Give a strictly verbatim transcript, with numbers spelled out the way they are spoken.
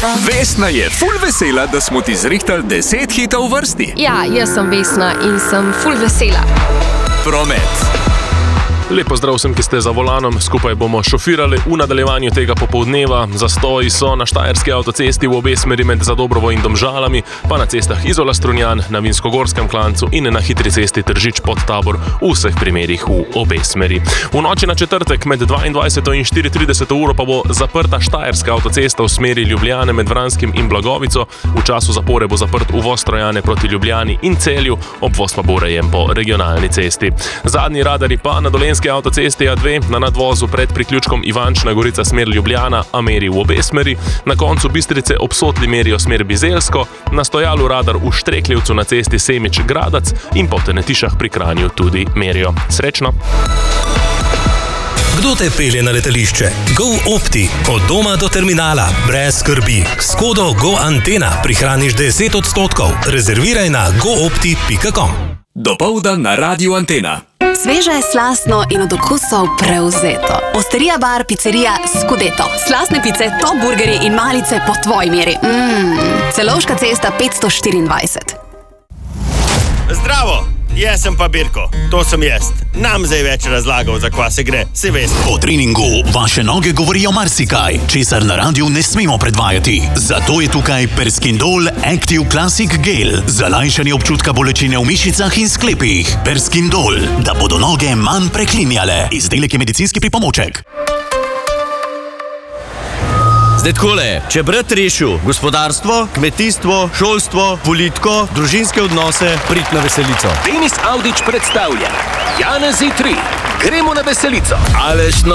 Vesna je ful vesela, da smo ti zrihtali deset hitov v vrsti. Ja, jaz sem Vesna in sem ful vesela. Promet. Lep pozdrav vsem, ki ste za volanom. Skupaj bomo šofirali v nadaljevanju tega popoldneva. Zastoji so na štajerski avtocesti v obe smeri med Zadobrovo in Domžalami, pa na cestah Izola Strunjan, na Vinskogorskem klancu in na hitri cesti Tržič pod Tabor, v vseh primerih v obe smeri. V noči na četrtek med dvaindvajseto in štiriintrideseto uro pa bo zaprta štajerska avtocesta v smeri Ljubljane med Vranskim in Blagovico. V času zapore bo zaprt uvoz Trojane proti Ljubljani in Celju, obvoz pa bo urejen po regionalni cesti. Zadnji radarji pa na Dolenjski avtocesti A dve na nadvozu pred priključkom Ivančna Gorica smer Ljubljana, a meri v obe smeri, na koncu Bistrice ob Sotli merijo smer Bizeljsko, na stojalu radar v Štrekljevcu na cesti Semič-Gradac in po Tenetišah pri Kranju tudi merijo. Srečno! Kdo te pelje na letališče? GoOpti. Od doma do terminala. Brez skrbi. S kodo GoAntena prihraniš deset odstotkov. Rezerviraj na goopti pika com. Dopoldan na Radiu Antena. Sveže, slastno in od okusov prevzeto. Osterija bar, pizzerija Scudetto. Slastne pice, top burgerji in malice po tvoji meri. Mmm, Celovška cesta petsto štiriindvajset. Zdravo, jaz sem pa Birko. To sem jaz. Nam zdaj več razlagal, za kva se gre, se veste. Po treningu vaše noge govorijo marsikaj, česar na radiju ne smemo predvajati. Zato je tukaj Perskindol Active Classic Gel za lajšanje občutka bolečine v mišicah in sklepih. Perskindol, da bodo noge manj preklinjale. Izdelek je medicinski pripomoček. Zdaj takole, če brat rešil gospodarstvo, kmetijstvo, šolstvo, politiko, družinske odnose, prid na veselico. Denis Audić predstavlja Janezi tri. Gremo na veselico. Aleš no,